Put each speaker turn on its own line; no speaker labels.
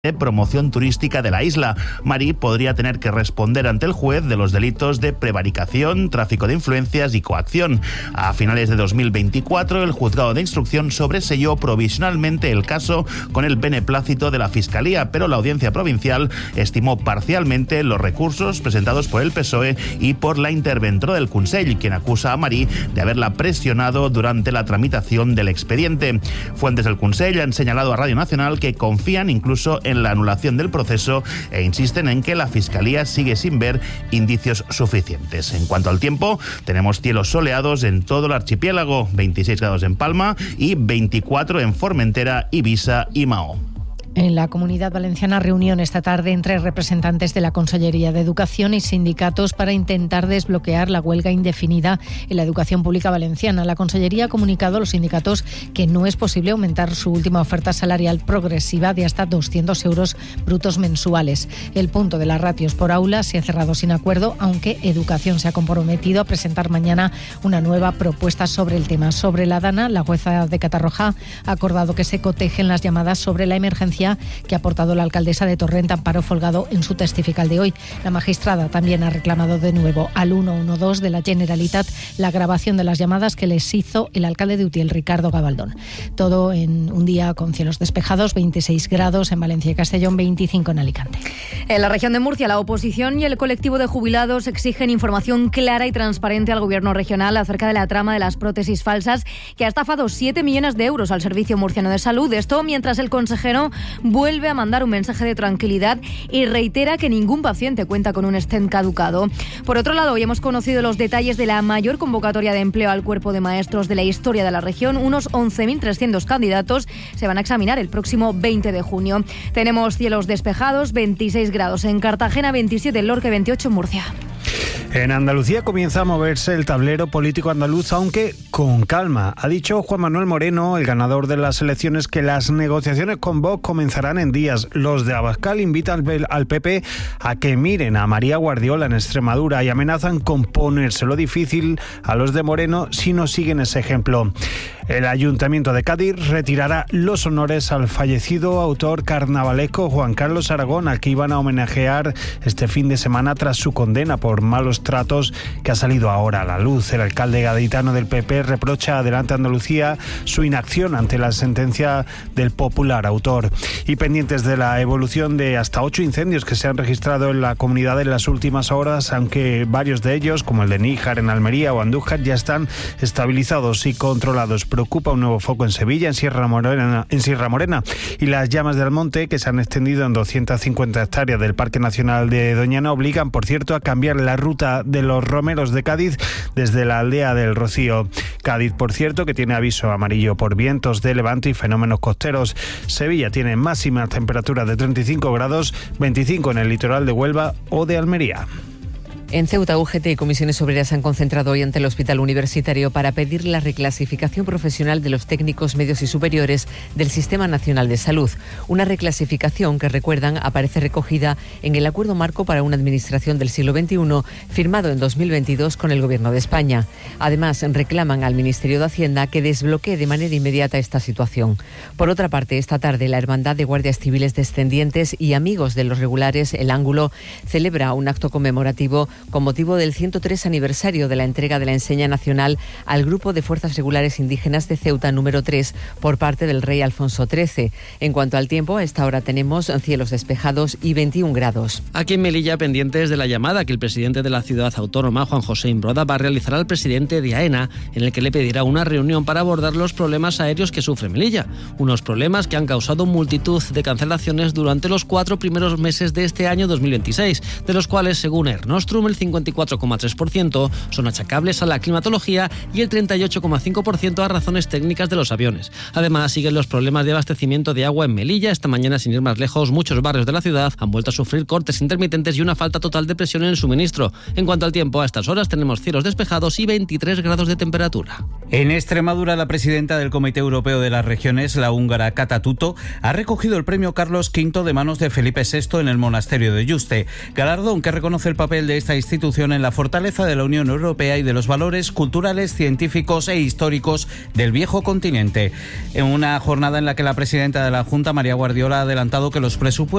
de promoción turística de la isla. Marí podría tener que responder ante el juez de los delitos de prevaricación, tráfico de influencias y coacción. A finales de 2024, el juzgado de instrucción sobreseyó provisionalmente el caso con el beneplácito de la Fiscalía, pero la Audiencia Provincial estimó parcialmente los recursos presentados por el PSOE y por la interventora del Consell, quien acusa a Marí de haberla presionado durante la tramitación del expediente. Fuentes del Consell han señalado a Radio Nacional que confían incluso en la anulación del proceso e insisten en que la Fiscalía sigue sin ver indicios suficientes. En cuanto al tiempo, tenemos cielos soleados en todo el archipiélago, 26 grados en Palma y 24 en Formentera, Ibiza y Mahó.
En la Comunidad Valenciana, reunión esta tarde entre representantes de la Consellería de Educación y sindicatos para intentar desbloquear la huelga indefinida en la educación pública valenciana. La Consellería ha comunicado a los sindicatos que no es posible aumentar su última oferta salarial progresiva de hasta 200 euros brutos mensuales. El punto de las ratios por aula se ha cerrado sin acuerdo, aunque Educación se ha comprometido a presentar mañana una nueva propuesta sobre el tema. Sobre la Dana, la jueza de Catarroja ha acordado que se cotejen las llamadas sobre la emergencia que ha aportado la alcaldesa de Torrent, Amparo Folgado, en su testifical de hoy. La magistrada también ha reclamado de nuevo al 112 de la Generalitat la grabación de las llamadas que les hizo el alcalde de Utiel, Ricardo Gabaldón. Todo en un día con cielos despejados, 26 grados en Valencia y Castellón, 25 en Alicante.
En la región de Murcia, la oposición y el colectivo de jubilados exigen información clara y transparente al gobierno regional acerca de la trama de las prótesis falsas que ha estafado 7 millones de euros al Servicio Murciano de Salud. Esto mientras el consejero vuelve a mandar un mensaje de tranquilidad y reitera que ningún paciente cuenta con un stent caducado. Por otro lado, hoy hemos conocido los detalles de la mayor convocatoria de empleo al cuerpo de maestros de la historia de la región. Unos 11.300 candidatos se van a examinar el próximo 20 de junio. Tenemos cielos despejados, 26 grados en Cartagena, 27 en Lorca, 28 en Murcia.
En Andalucía comienza a moverse el tablero político andaluz, aunque con calma. Ha dicho Juan Manuel Moreno, el ganador de las elecciones, que las negociaciones con Vox comenzarán en días. Los de Abascal invitan al PP a que miren a María Guardiola en Extremadura y amenazan con ponérselo difícil a los de Moreno si no siguen ese ejemplo. El Ayuntamiento de Cádiz retirará los honores al fallecido autor carnavalesco Juan Carlos Aragón, al que iban a homenajear este fin de semana tras su condena por malos tratos que ha salido ahora a la luz. El alcalde gaditano del PP reprocha a Adelante Andalucía su inacción ante la sentencia del popular autor. Y pendientes de la evolución de hasta 8 incendios que se han registrado en la comunidad en las últimas horas, aunque varios de ellos, como el de Níjar en Almería o Andújar, ya están estabilizados y controlados. Preocupa un nuevo foco en Sevilla, en Sierra Morena, y las llamas del monte, que se han extendido en 250 hectáreas del Parque Nacional de Doñana, obligan, por cierto, a cambiar la ruta de los romeros de Cádiz desde la aldea del Rocío. Cádiz, por cierto, que tiene aviso amarillo por vientos de levante y fenómenos costeros. Sevilla tiene máximas temperaturas de 35 grados, 25 en el litoral de Huelva o de Almería.
En Ceuta, UGT y Comisiones Obreras se han concentrado hoy ante el Hospital Universitario para pedir la reclasificación profesional de los técnicos medios y superiores del Sistema Nacional de Salud. Una reclasificación que, recuerdan, aparece recogida en el Acuerdo Marco para una Administración del siglo XXI, firmado en 2022 con el Gobierno de España. Además, reclaman al Ministerio de Hacienda que desbloquee de manera inmediata esta situación. Por otra parte, esta tarde, la Hermandad de Guardias Civiles Descendientes y Amigos de los Regulares, El Ángulo, celebra un acto conmemorativo con motivo del 103 aniversario de la entrega de la enseña nacional al Grupo de Fuerzas Regulares Indígenas de Ceuta número 3 por parte del rey Alfonso XIII. En cuanto al tiempo, a esta hora tenemos cielos despejados y 21 grados.
Aquí en Melilla, pendientes de la llamada que el presidente de la ciudad autónoma, Juan José Imbroda, va a realizar al presidente de AENA, en el que le pedirá una reunión para abordar los problemas aéreos que sufre Melilla. Unos problemas que han causado multitud de cancelaciones durante los 4 primeros meses de este año 2026, de los cuales, según Air Nostrum, el 54,3% son achacables a la climatología y el 38,5% a razones técnicas de los aviones. Además, siguen los problemas de abastecimiento de agua en Melilla. Esta mañana, sin ir más lejos, muchos barrios de la ciudad han vuelto a sufrir cortes intermitentes y una falta total de presión en el suministro. En cuanto al tiempo, a estas horas tenemos cielos despejados y 23 grados de temperatura.
En Extremadura, la presidenta del Comité Europeo de las Regiones, la húngara Kata Tutto, ha recogido el premio Carlos V de manos de Felipe VI en el monasterio de Yuste, galardón que reconoce el papel de esta institución en la fortaleza de la Unión Europea y de los valores culturales, científicos e históricos del viejo continente. En una jornada en la que la presidenta de la Junta, María Guardiola, ha adelantado que los presupuestos